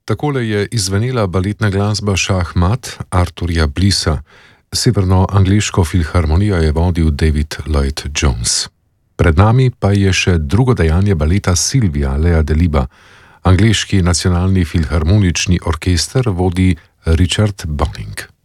Takole je izvenela baletna glasba Šah-mat Arthurja Blissa. Severnoangleško filharmonijo je vodil David Lloyd Jones. Pred nami pa je še drugo dejanje baleta Silvija Lea Deliba. Angleški nacionalni filharmonični orkester vodi Richard Bunning.